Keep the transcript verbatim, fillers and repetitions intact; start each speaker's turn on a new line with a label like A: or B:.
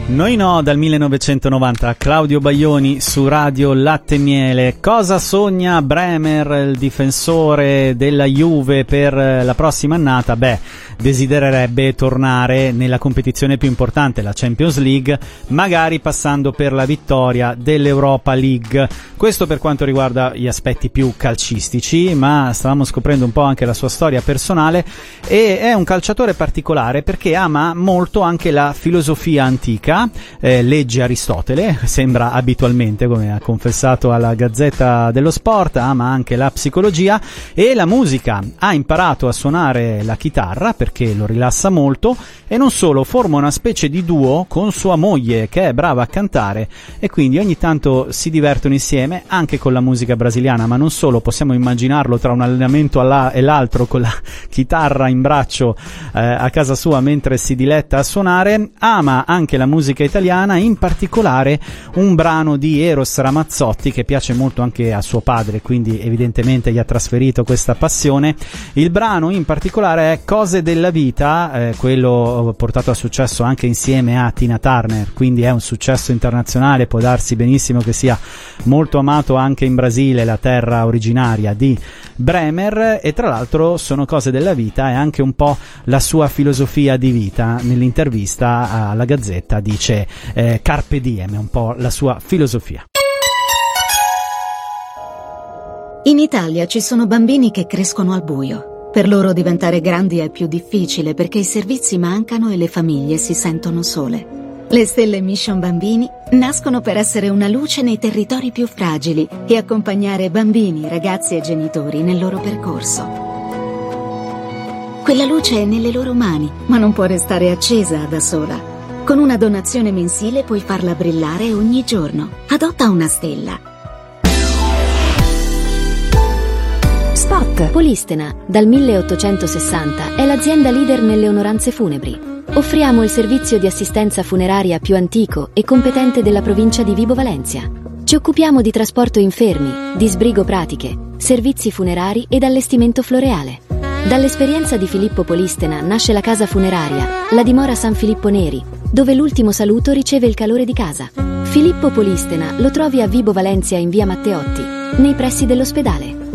A: Noi no, dal millenovecentonovanta, Claudio Baglioni su Radio Latte e Miele. Cosa sogna Bremer, il difensore della Juve, per la prossima annata? Beh, desidererebbe tornare nella competizione più importante, la Champions League, magari passando per la vittoria dell'Europa League. Questo per quanto riguarda gli aspetti più calcistici, ma stavamo scoprendo un po' anche la sua storia personale, e è un calciatore particolare perché ama molto anche la filosofia antica. Eh, legge Aristotele, sembra abitualmente, come ha confessato alla Gazzetta dello Sport, ama anche la psicologia e la musica. Ha imparato a suonare la chitarra perché lo rilassa molto, e non solo, forma una specie di duo con sua moglie che è brava a cantare, e quindi ogni tanto si divertono insieme anche con la musica brasiliana, ma non solo. Possiamo immaginarlo tra un allenamento e l'altro con la chitarra in braccio eh, a casa sua mentre si diletta a suonare. Ama anche la musica italiana, in particolare un brano di Eros Ramazzotti che piace molto anche a suo padre, quindi evidentemente gli ha trasferito questa passione. Il brano in particolare è Cose della vita, eh, quello portato a successo anche insieme a Tina Turner, quindi è un successo internazionale. Può darsi benissimo che sia molto amato anche in Brasile, la terra originaria di Bremer, e tra l'altro sono Cose della vita e anche un po' la sua filosofia di vita. Nell'intervista alla Gazzetta dice eh, Carpe diem, è un po' la sua filosofia.
B: In Italia ci sono bambini che crescono al buio. Per loro diventare grandi è più difficile perché i servizi mancano e le famiglie si sentono sole. Le Stelle Mission Bambini nascono per essere una luce nei territori più fragili e accompagnare bambini, ragazzi e genitori nel loro percorso. Quella luce è nelle loro mani, ma non può restare accesa da sola. Con una donazione mensile puoi farla brillare ogni giorno. Adotta una stella.
C: Spot Polistena, dal milleottocentosessanta, è l'azienda leader nelle onoranze funebri. Offriamo il servizio di assistenza funeraria più antico e competente della provincia di Vibo Valentia. Ci occupiamo di trasporto infermi, di sbrigo pratiche, servizi funerari ed allestimento floreale. Dall'esperienza di Filippo Polistena nasce la casa funeraria, la dimora San Filippo Neri, dove l'ultimo saluto riceve il calore di casa. Filippo Polistena lo trovi a Vibo Valentia in via Matteotti, nei pressi dell'ospedale.